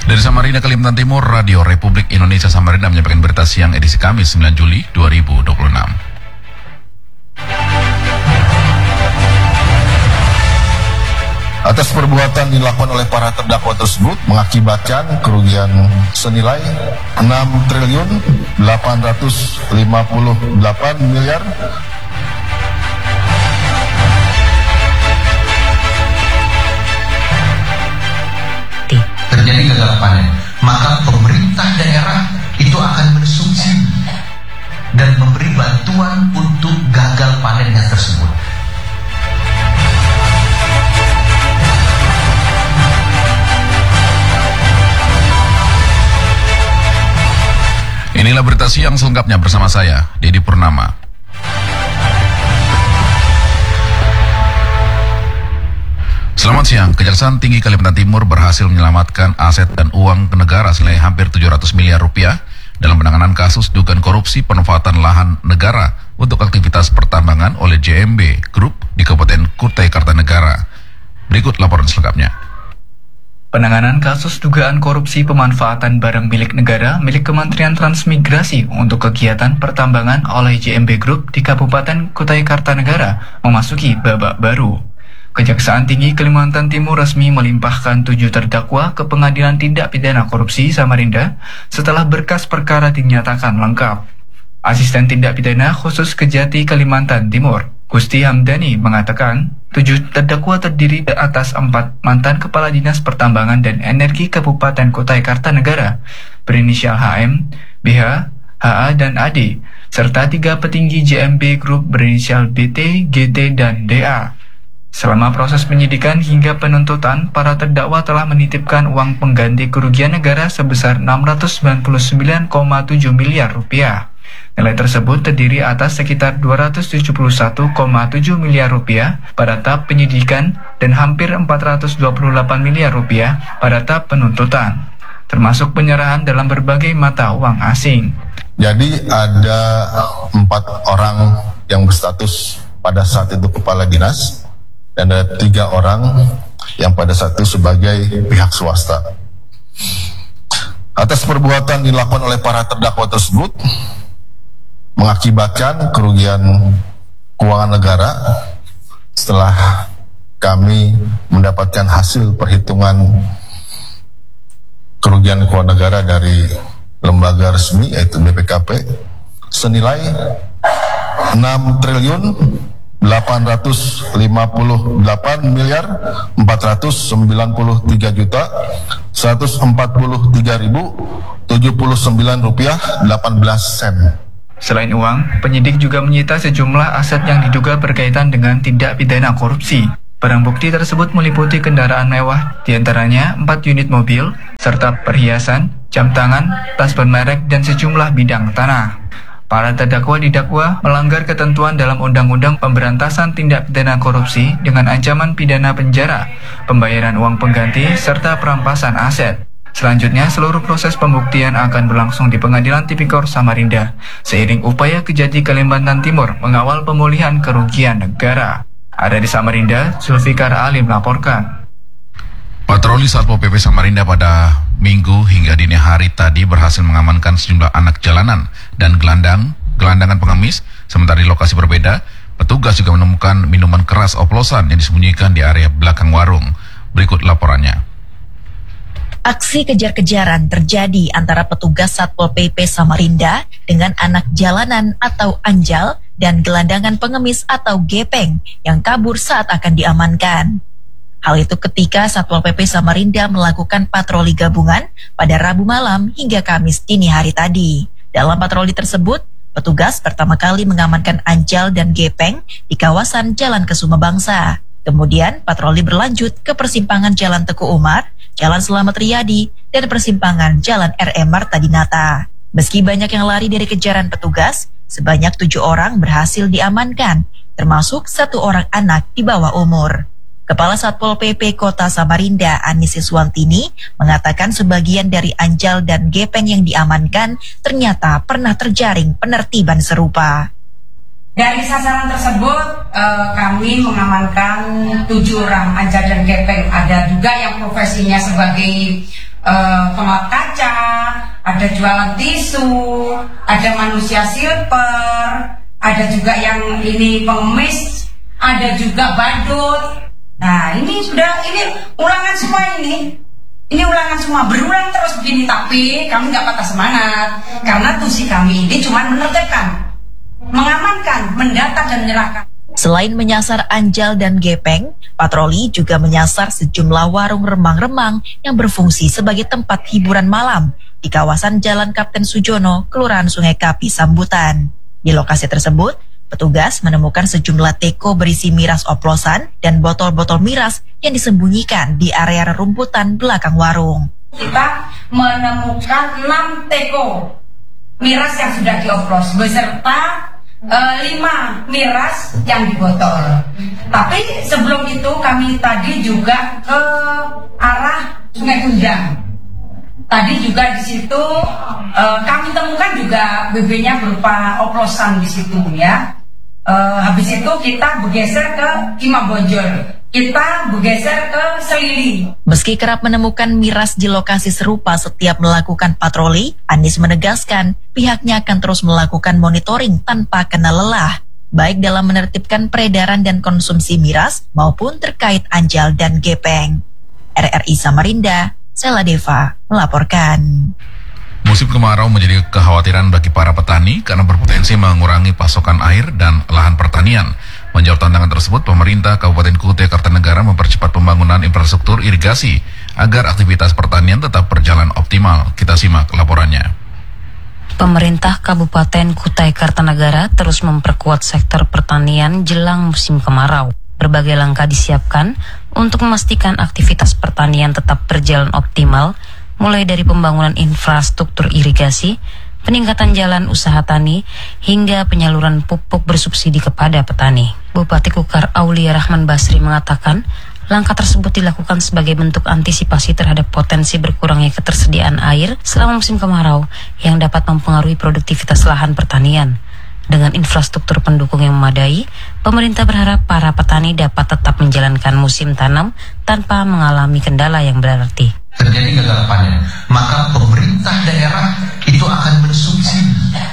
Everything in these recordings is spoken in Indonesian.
Dari Samarinda, Kalimantan Timur, Radio Republik Indonesia Samarinda menyampaikan berita siang edisi Kamis 9 Juli 2026. Atas perbuatan dilakukan oleh para terdakwa tersebut mengakibatkan kerugian senilai 6.858 miliar terjadi gagal panen, maka pemerintah daerah itu akan mensubsidi dan memberi bantuan untuk gagal panennya tersebut. Inilah berita siang selengkapnya bersama saya, Dedi Purnama. Selamat siang, Kejaksaan Tinggi Kalimantan Timur berhasil menyelamatkan aset dan uang negara senilai hampir 700 miliar rupiah dalam penanganan kasus dugaan korupsi pemanfaatan lahan negara untuk aktivitas pertambangan oleh JMB Group di Kabupaten Kutai Kartanegara. Berikut laporan selengkapnya. Penanganan kasus dugaan korupsi pemanfaatan barang milik negara milik Kementerian Transmigrasi untuk kegiatan pertambangan oleh JMB Group di Kabupaten Kutai Kartanegara memasuki babak baru. Kejaksaan Tinggi Kalimantan Timur resmi melimpahkan 7 terdakwa ke Pengadilan Tindak Pidana Korupsi Samarinda setelah berkas perkara dinyatakan lengkap. Asisten Tindak Pidana Khusus Kejati Kalimantan Timur, Gusti Hamdani, mengatakan 7 terdakwa terdiri atas 4 mantan Kepala Dinas Pertambangan dan Energi Kabupaten Kutai Kartanegara berinisial HM, BH, HA, dan AD, serta 3 petinggi JMB Group berinisial BT, GT, dan DA. Selama proses penyidikan hingga penuntutan, para terdakwa telah menitipkan uang pengganti kerugian negara sebesar 699,7 miliar rupiah. Nilai tersebut terdiri atas sekitar 271,7 miliar rupiah pada tahap penyidikan dan hampir 428 miliar rupiah pada tahap penuntutan, termasuk penyerahan dalam berbagai mata uang asing. Jadi ada 4 orang yang berstatus pada saat itu kepala dinas dan ada 3 orang yang pada saat itu sebagai pihak swasta. Atas perbuatan dilakukan oleh para terdakwa tersebut mengakibatkan kerugian keuangan negara setelah kami mendapatkan hasil perhitungan kerugian keuangan negara dari lembaga resmi yaitu BPKP senilai 6 triliun 858 miliar 493 juta 143.079 rupiah 18 sen. Selain uang, penyidik juga menyita sejumlah aset yang diduga berkaitan dengan tindak pidana korupsi. Barang bukti tersebut meliputi kendaraan mewah, diantaranya 4 unit mobil, serta perhiasan, jam tangan, tas bermerek, dan sejumlah bidang tanah. Para terdakwa didakwa melanggar ketentuan dalam Undang-Undang Pemberantasan Tindak Pidana Korupsi dengan ancaman pidana penjara, pembayaran uang pengganti, serta perampasan aset. Selanjutnya, seluruh proses pembuktian akan berlangsung di Pengadilan Tipikor Samarinda, seiring upaya Kejati Kalimantan Timur mengawal pemulihan kerugian negara. Ada di Samarinda, Zulfikar Ali melaporkan. Patroli Satpol PP Samarinda pada Minggu hingga dini hari tadi berhasil mengamankan sejumlah anak jalanan dan gelandangan pengemis. Sementara di lokasi berbeda, petugas juga menemukan minuman keras oplosan yang disembunyikan di area belakang warung. Berikut laporannya. Aksi kejar-kejaran terjadi antara petugas Satpol PP Samarinda dengan anak jalanan atau anjal dan gelandangan pengemis atau gepeng yang kabur saat akan diamankan. Hal itu ketika Satpol PP Samarinda melakukan patroli gabungan pada Rabu malam hingga Kamis dini hari tadi. Dalam patroli tersebut, petugas pertama kali mengamankan anjal dan gepeng di kawasan Jalan Kesuma Bangsa. Kemudian patroli berlanjut ke persimpangan Jalan Teguh Umar, Jalan Selamat Riyadi, dan persimpangan Jalan RM Marta Dinata. Meski banyak yang lari dari kejaran petugas, sebanyak 7 orang berhasil diamankan, termasuk 1 orang anak di bawah umur. Kepala Satpol PP Kota Samarinda, Anis Siswantini, mengatakan sebagian dari anjal dan gepeng yang diamankan ternyata pernah terjaring penertiban serupa. Dari sasaran tersebut, kami mengamankan 7 orang anjal dan gepeng. Ada juga yang profesinya sebagai pengelap kaca, ada jualan tisu, ada manusia silver, ada juga yang ini pengemis, ada juga badut. Nah ini ulangan semua ini ulangan semua, berulang terus begini, tapi kami nggak patah semangat karena tusi kami ini cuma menertibkan, mengamankan, mendata dan menyerahkan. Selain menyasar Anjal dan Gepeng, patroli juga menyasar sejumlah warung remang-remang yang berfungsi sebagai tempat hiburan malam di kawasan Jalan Kapten Sujono, Kelurahan Sungai Kapi, Sambutan. Di lokasi tersebut, petugas menemukan sejumlah teko berisi miras oplosan dan botol-botol miras yang disembunyikan di area rerumputan belakang warung. Kita menemukan 6 teko miras yang sudah dioplos beserta 5 miras yang di botol. Tapi sebelum itu kami tadi juga ke arah Sungai Kunjang. Tadi juga di situ kami temukan juga BB-nya berupa oplosan di situ ya. Habis itu kita bergeser ke Imam Bonjol, kita bergeser ke Selili. Meski kerap menemukan miras di lokasi serupa setiap melakukan patroli, Anies menegaskan pihaknya akan terus melakukan monitoring tanpa kena lelah, baik dalam menertibkan peredaran dan konsumsi miras maupun terkait Anjal dan Gepeng. RRI Samarinda, Sela Deva melaporkan. Musim kemarau menjadi kekhawatiran bagi para petani karena berpotensi mengurangi pasokan air dan lahan pertanian. Menjawab tantangan tersebut, pemerintah Kabupaten Kutai Kartanegara mempercepat pembangunan infrastruktur irigasi agar aktivitas pertanian tetap berjalan optimal. Kita simak laporannya. Pemerintah Kabupaten Kutai Kartanegara terus memperkuat sektor pertanian jelang musim kemarau. Berbagai langkah disiapkan untuk memastikan aktivitas pertanian tetap berjalan optimal, mulai dari pembangunan infrastruktur irigasi, peningkatan jalan usaha tani, hingga penyaluran pupuk bersubsidi kepada petani. Bupati Kukar Aulia Rahman Basri mengatakan, langkah tersebut dilakukan sebagai bentuk antisipasi terhadap potensi berkurangnya ketersediaan air selama musim kemarau yang dapat mempengaruhi produktivitas lahan pertanian. Dengan infrastruktur pendukung yang memadai, pemerintah berharap para petani dapat tetap menjalankan musim tanam tanpa mengalami kendala yang berarti. Terjadi gagal panen, maka pemerintah daerah itu akan mensubsidi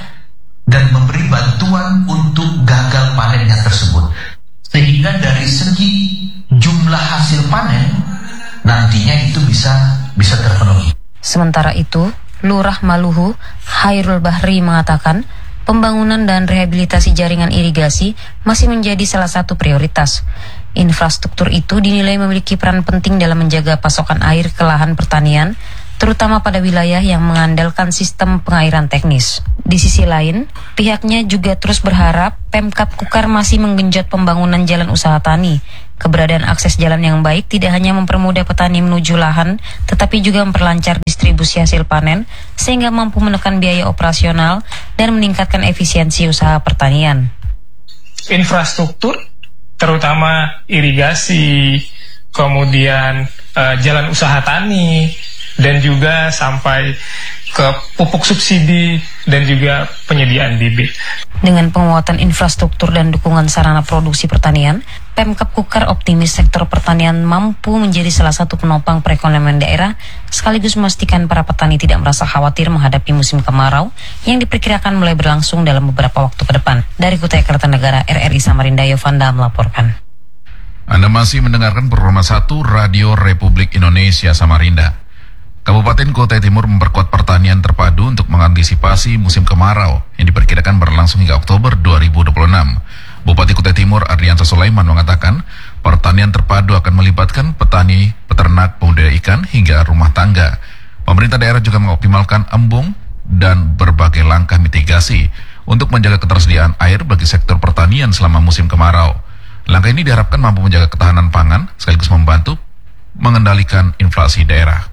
dan memberi bantuan untuk gagal panennya tersebut. Sehingga dari segi jumlah hasil panen nantinya itu bisa terpenuhi. Sementara itu, Lurah Maluhu Hairul Bahri mengatakan, pembangunan dan rehabilitasi jaringan irigasi masih menjadi salah satu prioritas. Infrastruktur itu dinilai memiliki peran penting dalam menjaga pasokan air ke lahan pertanian, terutama pada wilayah yang mengandalkan sistem pengairan teknis. Di sisi lain, pihaknya juga terus berharap Pemkab Kukar masih menggenjot pembangunan jalan usaha tani. Keberadaan akses jalan yang baik tidak hanya mempermudah petani menuju lahan, tetapi juga memperlancar distribusi hasil panen, sehingga mampu menekan biaya operasional dan meningkatkan efisiensi usaha pertanian. Infrastruktur terutama irigasi, kemudian jalan usaha tani, dan juga sampai ke pupuk subsidi dan juga penyediaan bibit. Dengan penguatan infrastruktur dan dukungan sarana produksi pertanian, Pemkab Kukar optimis sektor pertanian mampu menjadi salah satu penopang perekonomian daerah, sekaligus memastikan para petani tidak merasa khawatir menghadapi musim kemarau yang diperkirakan mulai berlangsung dalam beberapa waktu ke depan. Dari Kutai Kartanegara, RRI Samarinda, Yovanda melaporkan. Anda masih mendengarkan program 1 Radio Republik Indonesia Samarinda. Kabupaten Kutai Timur memperkuat pertanian terpadu untuk mengantisipasi musim kemarau yang diperkirakan berlangsung hingga Oktober 2026. Bupati Kutai Timur Adriansa Sulaiman mengatakan pertanian terpadu akan melibatkan petani, peternak, pembudidaya ikan hingga rumah tangga. Pemerintah daerah juga mengoptimalkan embung dan berbagai langkah mitigasi untuk menjaga ketersediaan air bagi sektor pertanian selama musim kemarau. Langkah ini diharapkan mampu menjaga ketahanan pangan sekaligus membantu mengendalikan inflasi daerah.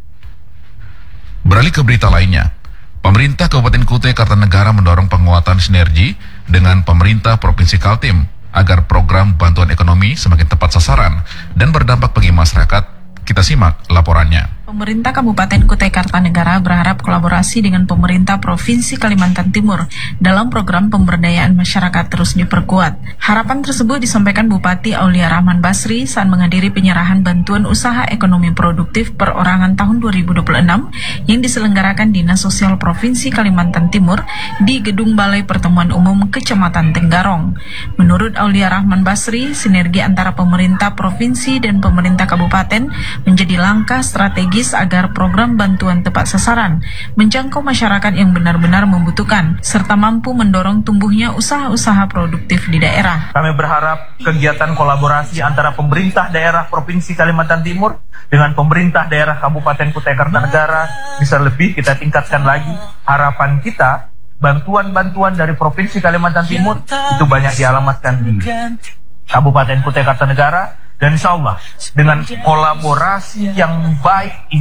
Beralih ke berita lainnya, pemerintah Kabupaten Kutai Kartanegara mendorong penguatan sinergi dengan pemerintah Provinsi Kaltim agar program bantuan ekonomi semakin tepat sasaran dan berdampak bagi masyarakat. Kita simak laporannya. Pemerintah Kabupaten Kutai Kartanegara berharap kolaborasi dengan pemerintah Provinsi Kalimantan Timur dalam program pemberdayaan masyarakat terus diperkuat. Harapan tersebut disampaikan Bupati Aulia Rahman Basri saat menghadiri penyerahan bantuan usaha ekonomi produktif perorangan tahun 2026 yang diselenggarakan Dinas Sosial Provinsi Kalimantan Timur di Gedung Balai Pertemuan Umum Kecamatan Tenggarong. Menurut Aulia Rahman Basri, sinergi antara pemerintah provinsi dan pemerintah kabupaten menjadi langkah strategis agar program bantuan tepat sasaran menjangkau masyarakat yang benar-benar membutuhkan serta mampu mendorong tumbuhnya usaha-usaha produktif di daerah. Kami berharap kegiatan kolaborasi antara pemerintah daerah Provinsi Kalimantan Timur dengan pemerintah daerah Kabupaten Kutai Kartanegara bisa lebih kita tingkatkan lagi. Harapan kita, bantuan-bantuan dari Provinsi Kalimantan Timur itu banyak dialamatkan di Kabupaten Kutai Kartanegara. Dan insya Allah dengan kolaborasi yang baik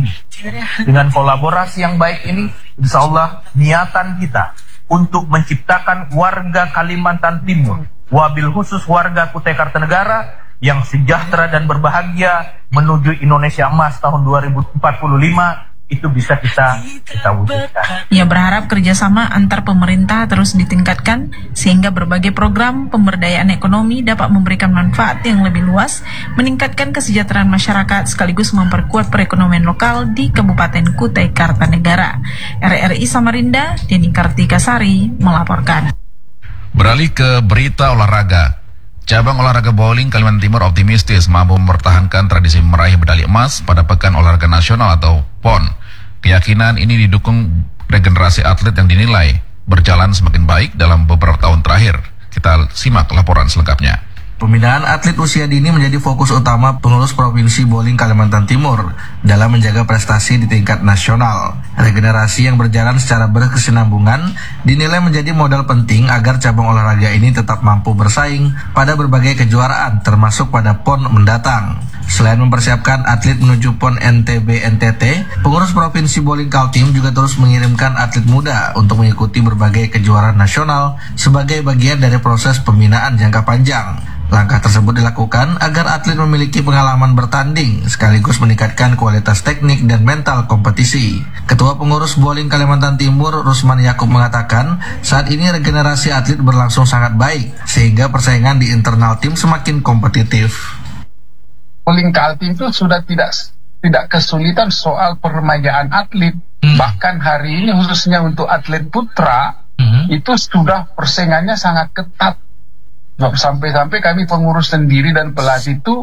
ini, insya Allah niatan kita untuk menciptakan warga Kalimantan Timur, wabil khusus warga Kutai Kartanegara yang sejahtera dan berbahagia menuju Indonesia Emas tahun 2045, itu bisa kita wujudkan. Ia berharap kerjasama antar pemerintah terus ditingkatkan sehingga berbagai program pemberdayaan ekonomi dapat memberikan manfaat yang lebih luas, meningkatkan kesejahteraan masyarakat sekaligus memperkuat perekonomian lokal di Kabupaten Kutai Kartanegara. RRI Samarinda, Deni Kartikasari melaporkan. Beralih ke berita olahraga. Cabang olahraga bowling Kalimantan Timur optimistis mampu mempertahankan tradisi meraih medali emas pada Pekan Olahraga Nasional atau PON. Keyakinan ini didukung regenerasi atlet yang dinilai berjalan semakin baik dalam beberapa tahun terakhir. Kita simak laporan selengkapnya. Pembinaan atlet usia dini menjadi fokus utama pengurus Provinsi Bowling Kalimantan Timur dalam menjaga prestasi di tingkat nasional. Regenerasi yang berjalan secara berkesinambungan dinilai menjadi modal penting agar cabang olahraga ini tetap mampu bersaing pada berbagai kejuaraan termasuk pada PON mendatang. Selain mempersiapkan atlet menuju PON NTB NTT, pengurus Provinsi Bowling Kaltim juga terus mengirimkan atlet muda untuk mengikuti berbagai kejuaraan nasional sebagai bagian dari proses pembinaan jangka panjang. Langkah tersebut dilakukan agar atlet memiliki pengalaman bertanding sekaligus meningkatkan kualitas teknik dan mental kompetisi. Ketua Pengurus Bowling Kalimantan Timur, Rusman Yakub, mengatakan saat ini regenerasi atlet berlangsung sangat baik sehingga persaingan di internal tim semakin kompetitif. Bowling Kaltim itu sudah tidak kesulitan soal peremajaan atlet. Bahkan hari ini khususnya untuk atlet putra itu sudah persaingannya sangat ketat. Sampai-sampai kami pengurus sendiri dan pelatih itu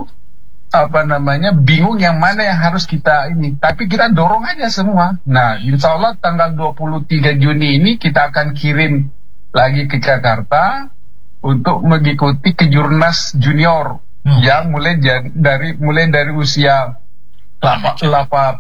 bingung yang mana yang harus kita ini. Tapi kita dorong aja semua. Nah, insya Allah tanggal 23 Juni ini kita akan kirim lagi ke Jakarta untuk mengikuti kejurnas junior yang mulai dari usia 15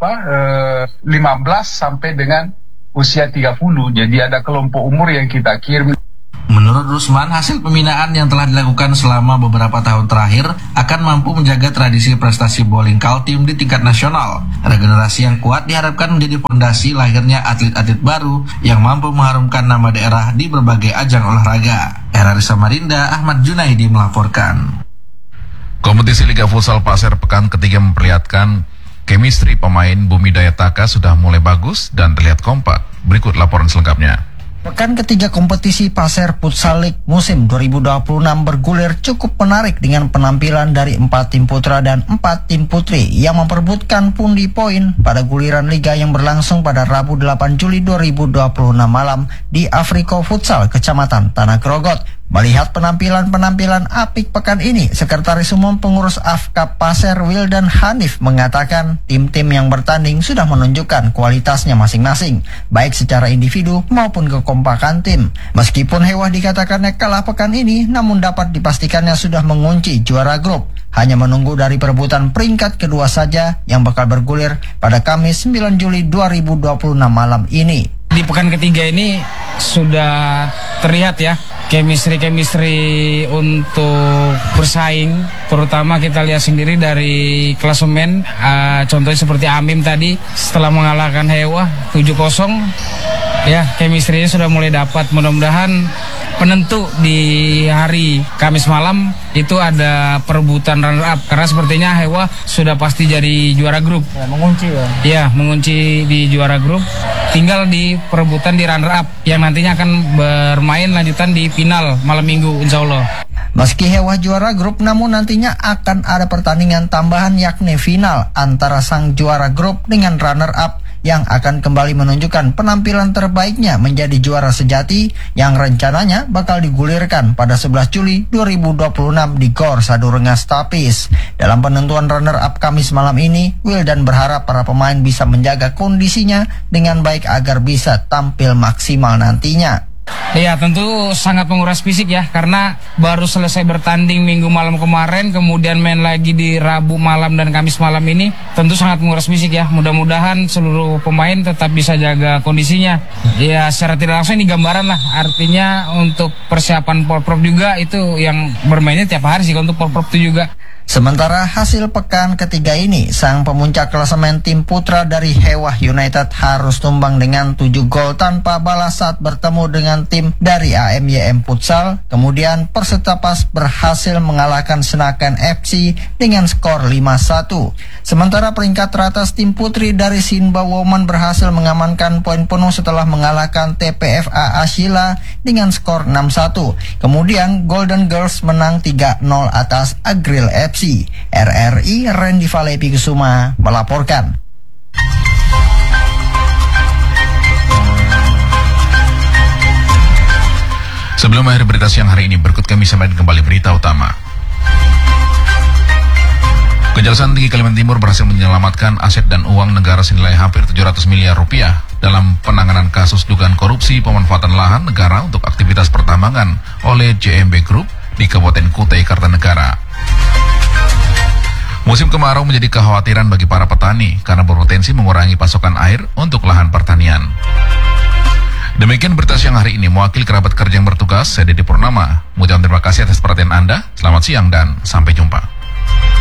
sampai dengan usia 30. Jadi ada kelompok umur yang kita kirim. Menurut Rusman, hasil pembinaan yang telah dilakukan selama beberapa tahun terakhir akan mampu menjaga tradisi prestasi bowling Kaltim di tingkat nasional. Regenerasi yang kuat diharapkan menjadi fondasi lahirnya atlet-atlet baru yang mampu mengharumkan nama daerah di berbagai ajang olahraga. RRI Samarinda, Ahmad Junaidi melaporkan. Kompetisi Liga Futsal Pasir pekan ketiga memperlihatkan chemistry pemain Bumi Dayataka sudah mulai bagus dan terlihat kompak. Berikut laporan selengkapnya. Pekan ketiga kompetisi Pasir Futsal League musim 2026 bergulir cukup menarik dengan penampilan dari 4 tim putra dan 4 tim putri yang memperebutkan pundi poin pada guliran liga yang berlangsung pada Rabu 8 Juli 2026 malam di Afriko Futsal, Kecamatan Tanah Grogot. Melihat penampilan apik pekan ini, Sekretaris Umum Pengurus AFKAP Pasir Wildan Hanif mengatakan tim-tim yang bertanding sudah menunjukkan kualitasnya masing-masing, baik secara individu maupun kekompakan tim. Meskipun Hewah dikatakannya kalah pekan ini, namun dapat dipastikannya sudah mengunci juara grup. Hanya menunggu dari perebutan peringkat kedua saja yang bakal bergulir pada Kamis 9 Juli 2026 malam ini. Di pekan ketiga ini sudah terlihat ya chemistry untuk bersaing, terutama kita lihat sendiri dari klasemen, contohnya seperti Amim tadi setelah mengalahkan Hewah 7-0 ya, chemistry-nya sudah mulai dapat. Mudah-mudahan penentu di hari Kamis malam itu ada perebutan runner up karena sepertinya Hewa sudah pasti jadi juara grup. Ya, mengunci ya. Ya, mengunci di juara grup. Tinggal di perebutan di runner up yang nantinya akan bermain lanjutan di final malam Minggu insya Allah. Meski Hewa juara grup, namun nantinya akan ada pertandingan tambahan yakni final antara sang juara grup dengan runner up yang akan kembali menunjukkan penampilan terbaiknya menjadi juara sejati yang rencananya bakal digulirkan pada 11 Juli 2026 di Gor Sadurengas Tapis. Dalam penentuan runner-up Kamis malam ini, Wildan berharap para pemain bisa menjaga kondisinya dengan baik agar bisa tampil maksimal nantinya. Ya, tentu sangat menguras fisik ya, karena baru selesai bertanding Minggu malam kemarin, kemudian main lagi di Rabu malam dan Kamis malam ini, tentu sangat menguras fisik ya. Mudah-mudahan seluruh pemain tetap bisa jaga kondisinya. Ya, secara tidak langsung ini gambaran lah, artinya untuk persiapan Porprov juga itu yang bermainnya tiap hari sih untuk Porprov itu juga. Sementara hasil pekan ketiga ini, sang pemuncak klasemen tim putra dari Hewa United harus tumbang dengan 7 gol tanpa balas saat bertemu dengan tim dari AMYM Futsal. Kemudian Persetapas berhasil mengalahkan Senakan FC dengan skor 5-1. Sementara peringkat teratas tim putri dari Sinba Woman berhasil mengamankan poin penuh setelah mengalahkan TPFA Ashila dengan skor 6-1. Kemudian Golden Girls menang 3-0 atas Agril FC. RRI Randy Valepi Kusuma melaporkan. Sebelum akhir berita siang hari ini, berikut kami sampaikan kembali berita utama. Kejaksaan Tinggi Kalimantan Timur berhasil menyelamatkan aset dan uang negara senilai hampir 700 miliar rupiah dalam penanganan kasus dugaan korupsi pemanfaatan lahan negara untuk aktivitas pertambangan oleh JMB Group di Kabupaten Kutai Kartanegara. Musim kemarau menjadi kekhawatiran bagi para petani karena berpotensi mengurangi pasokan air untuk lahan pertanian. Demikian berita siang hari ini. Mewakili kerabat kerja yang bertugas, saya Dede Purnama. Mengucapkan terima kasih atas perhatian Anda. Selamat siang dan sampai jumpa.